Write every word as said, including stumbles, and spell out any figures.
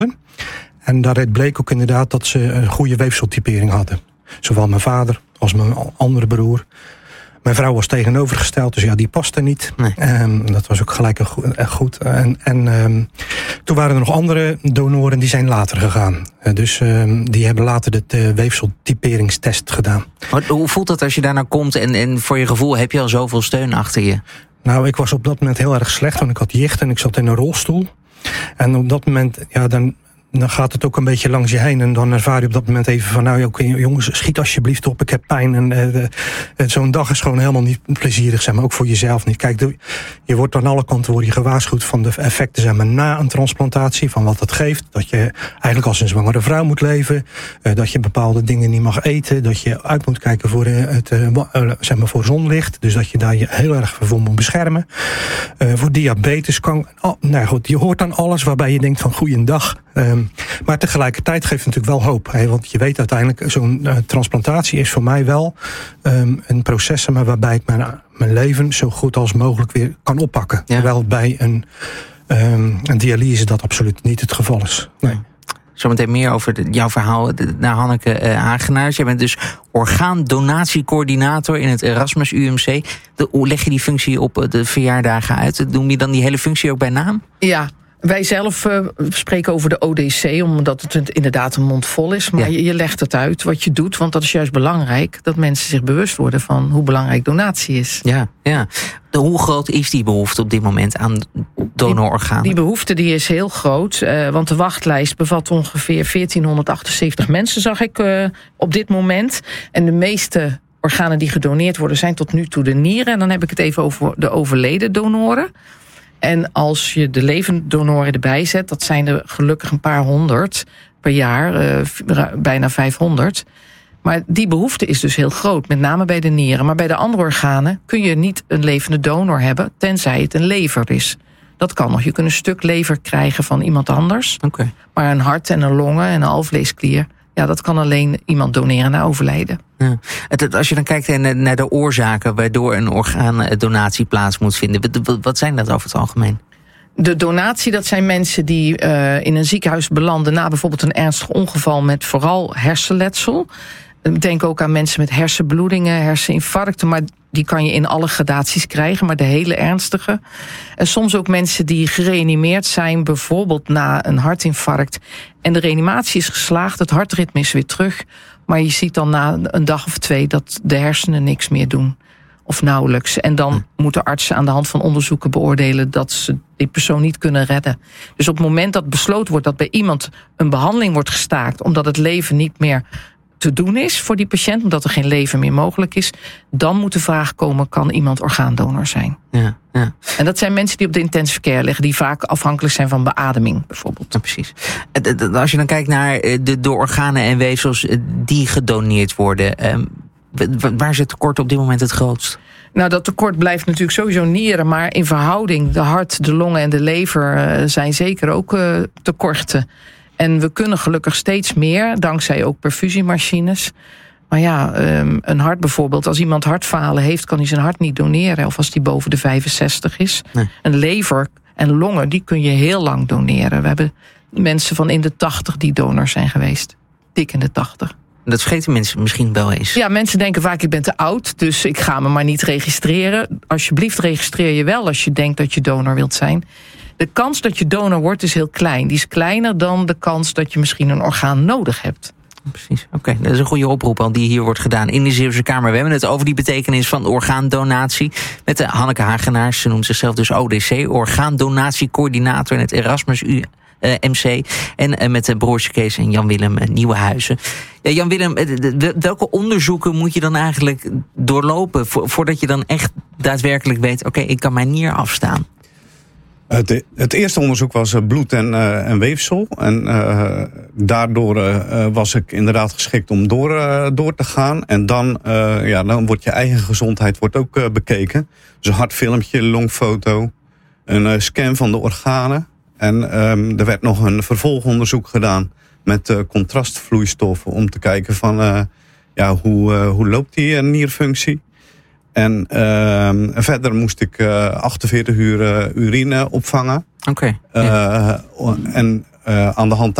En daaruit bleek ook inderdaad dat ze een goede weefseltypering hadden. Zowel mijn vader als mijn andere broer. Mijn vrouw was tegenovergesteld, dus ja, die paste niet. Nee. Um, dat was ook gelijk een goed. En, en um, toen waren er nog andere donoren die zijn later gegaan. Uh, dus um, die hebben later de uh, weefseltyperingstest gedaan. Maar hoe voelt dat als je daar nou komt en, en voor je gevoel heb je al zoveel steun achter je? Nou, ik was op dat moment heel erg slecht, want ik had jicht en ik zat in een rolstoel. En op dat moment, ja, dan... dan gaat het ook een beetje langs je heen. En dan ervaar je op dat moment even van... nou okay, jongens, schiet alsjeblieft op, ik heb pijn. En uh, uh, zo'n dag is gewoon helemaal niet plezierig, zeg maar. Ook voor jezelf niet. Kijk, de, je wordt aan alle kanten word je gewaarschuwd... van de effecten, zeg maar, na een transplantatie. Van wat dat geeft. Dat je eigenlijk als een zwangere vrouw moet leven. Uh, dat je bepaalde dingen niet mag eten. Dat je uit moet kijken voor, uh, het, uh, uh, zeg maar voor zonlicht. Dus dat je daar je heel erg voor moet beschermen. Uh, voor diabetes kan... Oh, nou goed, je hoort aan alles waarbij je denkt van goeiedag... Um, maar tegelijkertijd geeft het natuurlijk wel hoop. Hè, want je weet uiteindelijk, zo'n uh, transplantatie is voor mij wel um, een proces maar waarbij ik mijn, mijn leven zo goed als mogelijk weer kan oppakken. Ja. Terwijl bij een, um, een dialyse dat absoluut niet het geval is. Nee. Zometeen meer over de, jouw verhaal naar Hanneke uh, Hagenaars. Jij bent dus orgaandonatiecoördinator in het Erasmus U M C. De, hoe leg je die functie op de verjaardagen uit? Noem je dan die hele functie ook bij naam? Ja. Wij zelf uh, spreken over de O D C, omdat het inderdaad een mond vol is. Maar ja. je, je legt het uit wat je doet, want dat is juist belangrijk... dat mensen zich bewust worden van hoe belangrijk donatie is. Ja, ja. De, hoe groot is die behoefte op dit moment aan donororganen? Die, die behoefte die is heel groot, uh, want de wachtlijst bevat ongeveer veertienhonderdachtenzeventig mensen, zag ik uh, op dit moment. En de meeste organen die gedoneerd worden zijn tot nu toe de nieren. En dan heb ik het even over de overleden donoren. En als je de levende donoren erbij zet, dat zijn er gelukkig een paar honderd per jaar, uh, bijna vijfhonderd. Maar die behoefte is dus heel groot, met name bij de nieren. Maar bij de andere organen kun je niet een levende donor hebben, tenzij het een lever is. Dat kan nog. Je kunt een stuk lever krijgen van iemand anders. Okay. Maar een hart en een longen en een alvleesklier, ja, dat kan alleen iemand doneren na overlijden. Ja. Als je dan kijkt naar de oorzaken waardoor een orgaandonatie plaats moet vinden, wat zijn dat over het algemeen? De donatie, dat zijn mensen die uh, in een ziekenhuis belanden na bijvoorbeeld een ernstig ongeval met vooral hersenletsel. Denk ook aan mensen met hersenbloedingen, herseninfarcten, maar die kan je in alle gradaties krijgen, maar de hele ernstige. En soms ook mensen die gereanimeerd zijn, bijvoorbeeld na een hartinfarct. En de reanimatie is geslaagd, het hartritme is weer terug. Maar je ziet dan na een dag of twee dat de hersenen niks meer doen. Of nauwelijks. En dan hm. moeten artsen aan de hand van onderzoeken beoordelen dat ze die persoon niet kunnen redden. Dus op het moment dat besloten wordt dat bij iemand een behandeling wordt gestaakt, omdat het leven niet meer te doen is voor die patiënt, omdat er geen leven meer mogelijk is, dan moet de vraag komen, kan iemand orgaandonor zijn? Ja, ja. En dat zijn mensen die op de intensive care liggen, die vaak afhankelijk zijn van beademing, bijvoorbeeld. Ja, precies. Als je dan kijkt naar de, de organen en weefsels die gedoneerd worden, waar is het tekort op dit moment het grootst? Nou, dat tekort blijft natuurlijk sowieso nieren, maar in verhouding, de hart, de longen en de lever zijn zeker ook uh, tekorten. En we kunnen gelukkig steeds meer, dankzij ook perfusiemachines. Maar ja, een hart bijvoorbeeld, als iemand hartfalen heeft, kan hij zijn hart niet doneren. Of als die boven de vijfenzestig is. Nee. Een lever en longen, die kun je heel lang doneren. We hebben mensen van in de tachtig die donor zijn geweest. Dik in de tachtig. Dat vergeten mensen misschien wel eens. Ja, mensen denken vaak, ik ben te oud, dus ik ga me maar niet registreren. Alsjeblieft, registreer je wel als je denkt dat je donor wilt zijn. De kans dat je donor wordt is heel klein. Die is kleiner dan de kans dat je misschien een orgaan nodig hebt. Precies, oké. Okay. Dat is een goede oproep al die hier wordt gedaan in de Zeeuwse Kamer. We hebben het over die betekenis van orgaandonatie met de Hanneke Hagenaars. Ze noemt zichzelf dus O D C, orgaandonatiecoördinator in het Erasmus U M C. En uh, met de broertje Kees en Jan-Willem uh, Nieuwenhuizen. Uh, Jan-Willem, uh, welke onderzoeken moet je dan eigenlijk doorlopen vo- voordat je dan echt daadwerkelijk weet, oké, okay, ik kan mijn nier afstaan? Het, het eerste onderzoek was bloed en, uh, en weefsel. En uh, daardoor uh, was ik inderdaad geschikt om door, uh, door te gaan. En dan, uh, ja, dan wordt je eigen gezondheid wordt ook uh, bekeken. Dus een hartfilmpje, longfoto, een uh, scan van de organen. En um, er werd nog een vervolgonderzoek gedaan met uh, contrastvloeistoffen om te kijken van uh, ja, hoe, uh, hoe loopt die uh, nierfunctie. En uh, verder moest ik uh, achtenveertig uur uh, urine opvangen. Oké. Okay, yeah. uh, en uh, aan de hand